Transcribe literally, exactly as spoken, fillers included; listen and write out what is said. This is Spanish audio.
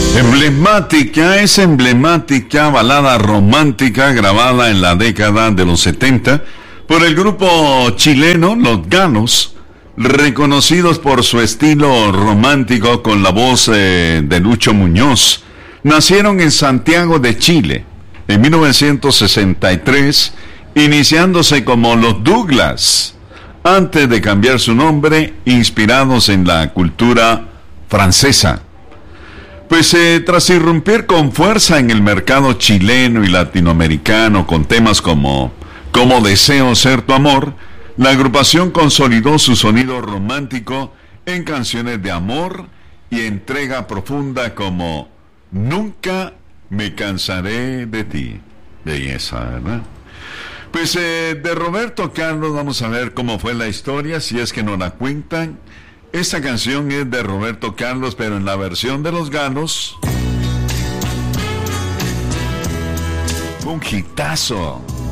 Emblemática, es emblemática balada romántica grabada en la década de los setenta por el grupo chileno Los Ganos, reconocidos por su estilo romántico con la voz eh, de Lucho Muñoz. Nacieron en Santiago de Chile en mil novecientos sesenta y tres, iniciándose como Los Douglas, antes de cambiar su nombre, inspirados en la cultura francesa. Pues eh, tras irrumpir con fuerza en el mercado chileno y latinoamericano con temas como Como deseo ser tu amor, la agrupación consolidó su sonido romántico en canciones de amor y entrega profunda como Nunca me cansaré de ti. Belleza, ¿verdad? Pues eh, de Roberto Carlos vamos a ver cómo fue la historia, si es que nos la cuentan. Esta canción es de Roberto Carlos, pero en la versión de Los Ganos. Un hitazo.